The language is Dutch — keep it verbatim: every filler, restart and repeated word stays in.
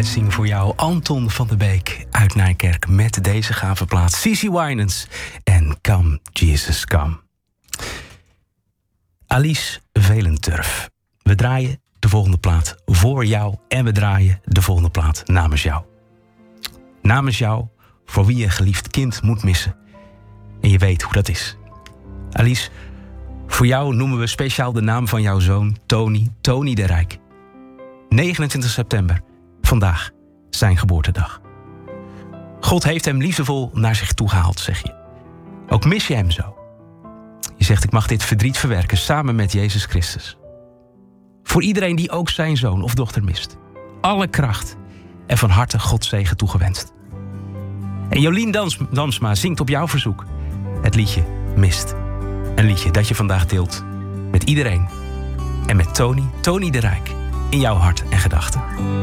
blessing voor jou. Anton van der Beek uit Nijkerk met deze gave plaat. Cici Winans en Come Jesus Come. Alice Velenturf. We draaien de volgende plaat voor jou en we draaien de volgende plaat namens jou. Namens jou, voor wie je geliefd kind moet missen. En je weet hoe dat is. Alice, voor jou noemen we speciaal de naam van jouw zoon Tony, Tony de Rijk. negenentwintig september, vandaag, zijn geboortedag. God heeft hem liefdevol naar zich toe gehaald, zeg je. Ook mis je hem zo. Je zegt, ik mag dit verdriet verwerken samen met Jezus Christus. Voor iedereen die ook zijn zoon of dochter mist. Alle kracht en van harte Gods zegen toegewenst. En Jolien Dans, Damsma zingt op jouw verzoek het liedje Mist. Een liedje dat je vandaag deelt met iedereen. En met Tony, Tony de Rijk, in jouw hart en gedachten.